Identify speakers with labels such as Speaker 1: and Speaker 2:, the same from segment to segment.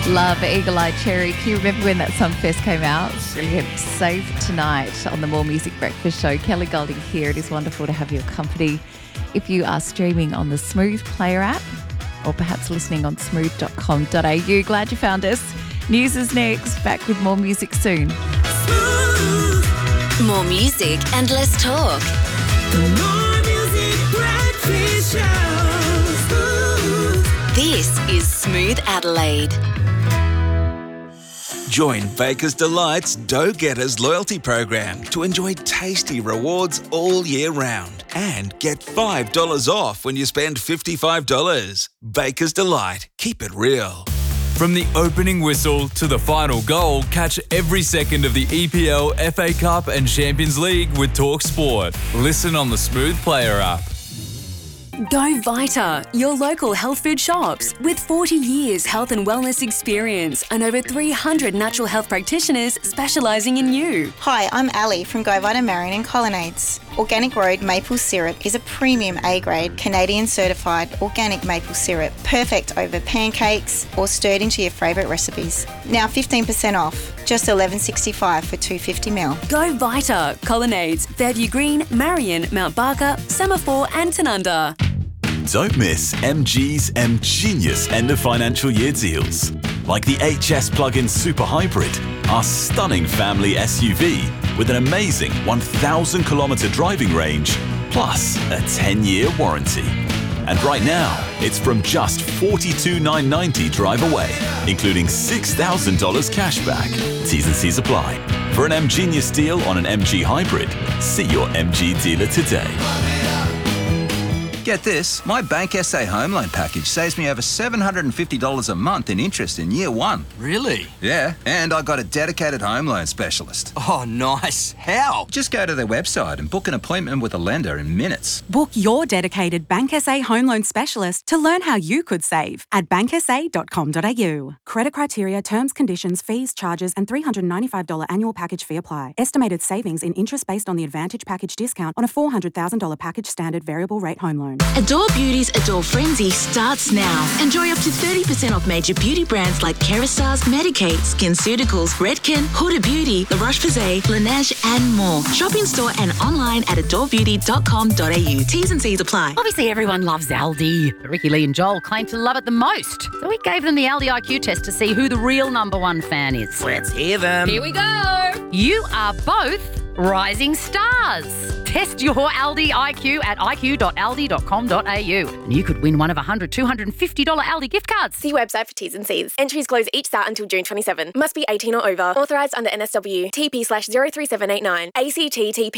Speaker 1: Love Eagle Eye Cherry. Can you remember when that song first came out? Brilliant. Save Tonight on the More Music Breakfast Show. Kelly Golding here. It is wonderful to have your company. If you are streaming on the Smooth Player app or perhaps listening on smooth.com.au, glad you found us. News is next. Back with more music soon.
Speaker 2: More music and less talk.
Speaker 3: The More Music Breakfast Show.
Speaker 2: This is Smooth Adelaide.
Speaker 4: Join Baker's Delight's Dough Getters loyalty program to enjoy tasty rewards all year round and get $5 off when you spend $55. Baker's Delight. Keep it real.
Speaker 5: From the opening whistle to the final goal, catch every second of the EPL, FA Cup and Champions League with Talk Sport. Listen on the Smooth Player app.
Speaker 6: Go Vita, your local health food shops. With 40 years health and wellness experience and over 300 natural health practitioners specialising in you.
Speaker 7: Hi, I'm Ali from Go Vita Marion and Colonnades. Organic Road maple syrup is a premium A-grade Canadian certified organic maple syrup, perfect over pancakes or stirred into your favourite recipes. Now 15% off, just $11.65 for 250ml.
Speaker 6: Go Vita, Colonnades, Fairview Green, Marion, Mount Barker, Semaphore and Tanunda.
Speaker 8: Don't miss MG's M-Genius end of financial year deals. Like the HS Plug-in Super Hybrid, our stunning family SUV with an amazing 1,000 kilometre driving range, plus a 10-year warranty. And right now, it's from just $42,990 drive away, including $6,000 cash back. T's and C's apply. For an M-Genius deal on an MG Hybrid, see your MG dealer today.
Speaker 9: Get this, my Bank SA home loan package saves me over $750 a month in interest in year one.
Speaker 10: Really?
Speaker 9: Yeah, and I got a dedicated home loan specialist.
Speaker 10: Oh, nice. How?
Speaker 9: Just go to their website and book an appointment with a lender in minutes.
Speaker 11: Book your dedicated Bank SA home loan specialist to learn how you could save at banksa.com.au. Credit criteria, terms, conditions, fees, charges and $395 annual package fee apply. Estimated savings in interest based on the Advantage package discount on a $400,000 package standard variable rate home loan.
Speaker 12: Adore Beauty's Adore Frenzy starts now. Enjoy up to 30% off major beauty brands like Kerastars, Medik8, SkinCeuticals, Redken, Huda Beauty, La Roche-Posay, Laneige and more. Shop in store and online at adorebeauty.com.au. T's and C's apply.
Speaker 13: Obviously everyone loves Aldi. But Ricky Lee and Joel claim to love it the most. So we gave them the Aldi IQ test to see who the real number one fan is.
Speaker 10: Let's hear them.
Speaker 13: Here we go. You are both rising stars. Test your Aldi IQ at iq.aldi.com.au and you could win one of $100, $250 Aldi gift cards.
Speaker 14: See website for T's and C's. Entries close each start until June 27. Must be 18 or over. Authorised under NSW. TP/03789. ACT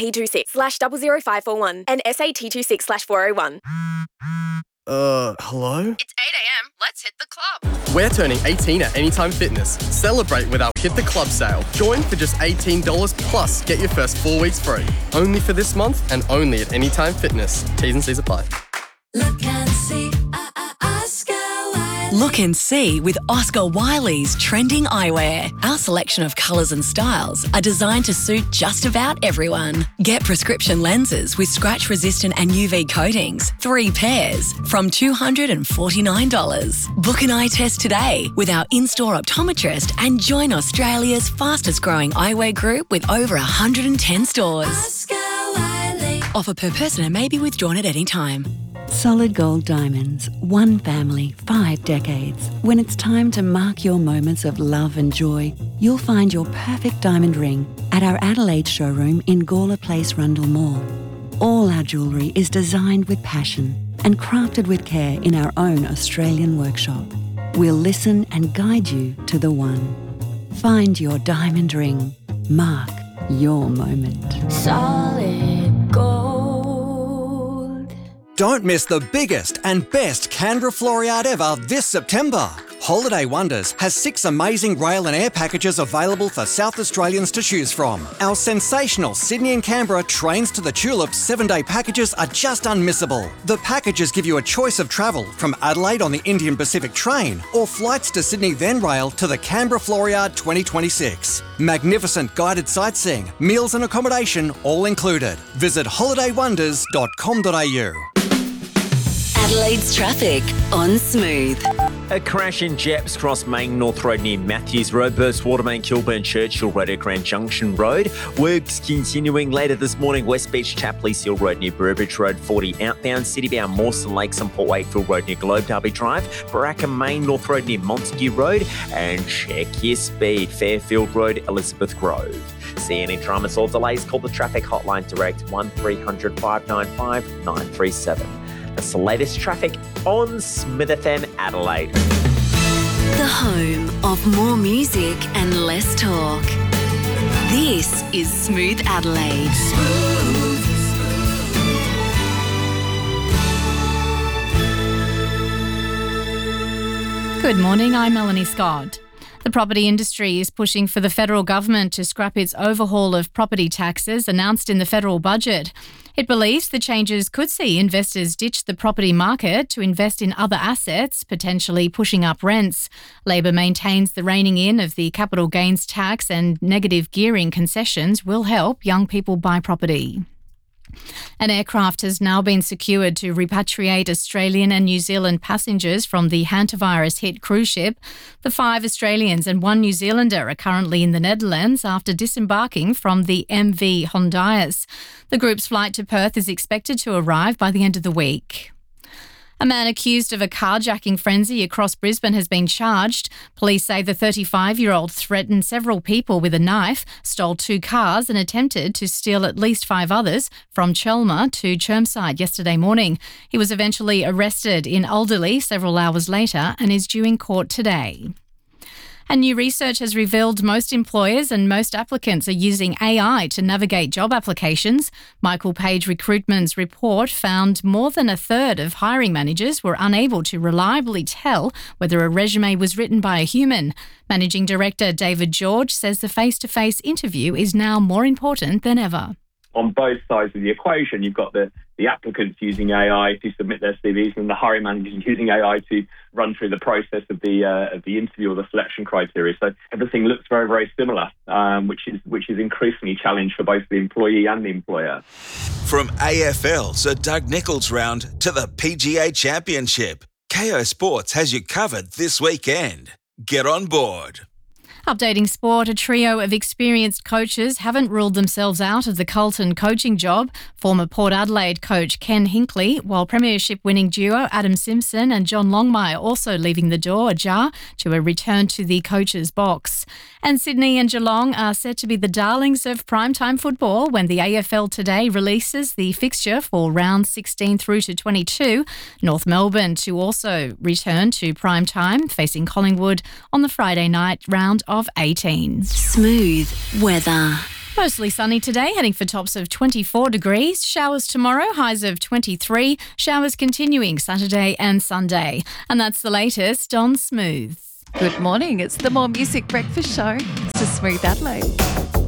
Speaker 14: TP26/00541 and SAT 26/401.
Speaker 15: Hello?
Speaker 16: It's 8 a.m. Let's hit the club.
Speaker 15: We're turning 18 at Anytime Fitness. Celebrate with our Hit the Club sale. Join for just $18 plus get your first 4 weeks free. Only for this month and only at Anytime Fitness. T's and C's apply.
Speaker 3: Look and see, Oscar Wilde.
Speaker 6: Look and see with Oscar Wiley's trending eyewear. Our selection of colours and styles are designed to suit just about everyone. Get prescription lenses with scratch-resistant and UV coatings, 3 pairs, from $249. Book an eye test today with our in-store optometrist and join Australia's fastest-growing eyewear group with over 110 stores.
Speaker 3: Oscar Wiley.
Speaker 6: Offer per person and may be withdrawn at any time.
Speaker 17: Solid Gold Diamonds, one family, 5 decades. When it's time to mark your moments of love and joy, you'll find your perfect diamond ring at our Adelaide showroom in Gawler Place, Rundle Mall. All our jewellery is designed with passion and crafted with care in our own Australian workshop. We'll listen and guide you to the one. Find your diamond ring. Mark your moment.
Speaker 3: Solid Gold.
Speaker 18: Don't miss the biggest and best Canberra Floriade ever this September. Holiday Wonders has 6 amazing rail and air packages available for South Australians to choose from. Our sensational Sydney and Canberra Trains to the Tulips 7-day packages are just unmissable. The packages give you a choice of travel from Adelaide on the Indian Pacific train or flights to Sydney then rail to the Canberra Floriade 2026. Magnificent guided sightseeing, meals and accommodation all included. Visit holidaywonders.com.au.
Speaker 2: Adelaide's traffic on Smooth.
Speaker 19: A crash in Jeps Cross Main North Road near Matthews Road, burst Watermain, Kilburn, Churchill Road at Grand Junction Road. Works continuing later this morning, West Beach, Tapley Seal Road near Burbridge Road, 40 outbound, Citybound, Mawson Lakes and Port Wakefield Road near Globe Derby Drive, Baraka Main North Road near Montague Road, and check your speed, Fairfield Road, Elizabeth Grove. See any dramas or delays, call the traffic hotline direct 1300 595 937. That's the latest traffic on Smith FM Adelaide.
Speaker 2: The home of more music and less talk. This is Smooth Adelaide.
Speaker 20: Good morning, I'm Melanie Scott. The property industry is pushing for the federal government to scrap its overhaul of property taxes announced in the federal budget. It believes the changes could see investors ditch the property market to invest in other assets, potentially pushing up rents. Labor maintains the reining in of the capital gains tax and negative gearing concessions will help young people buy property. An aircraft has now been secured to repatriate Australian and New Zealand passengers from the hantavirus-hit cruise ship. The 5 Australians and 1 New Zealander are currently in the Netherlands after disembarking from the MV Hondias. The group's flight to Perth is expected to arrive by the end of the week. A man accused of a carjacking frenzy across Brisbane has been charged. Police say the 35-year-old threatened several people with a knife, stole 2 cars and attempted to steal at least 5 others from Chelmer to Chermside yesterday morning. He was eventually arrested in Alderley several hours later and is due in court today. And new research has revealed most employers and most applicants are using AI to navigate job applications. Michael Page Recruitment's report found more than a third of hiring managers were unable to reliably tell whether a resume was written by a human. Managing Director David George says the face-to-face interview is now more important than ever.
Speaker 21: On both sides of the equation, you've got the applicants using AI to submit their CVs and the hiring managers using AI to run through the process of the interview or the selection criteria. So everything looks very, very similar, which is increasingly challenged for both the employee and the employer.
Speaker 4: From AFL Sir Doug Nicholls round to the PGA Championship, KO Sports has you covered this weekend. Get on board.
Speaker 20: Updating sport, a trio of experienced coaches haven't ruled themselves out of the Carlton coaching job. Former Port Adelaide coach Ken Hinkley, while premiership-winning duo Adam Simpson and John Longmire also leaving the door ajar to a return to the coach's box. And Sydney and Geelong are set to be the darlings of primetime football when the AFL today releases the fixture for rounds 16 through to 22. North Melbourne to also return to primetime, facing Collingwood on the Friday night round of 18.
Speaker 2: Smooth weather.
Speaker 20: Mostly sunny today, heading for tops of 24 degrees. Showers tomorrow, highs of 23. Showers continuing Saturday and Sunday. And that's the latest on Smooth.
Speaker 1: Good morning. It's the More Music Breakfast Show. This is Smooth Adelaide.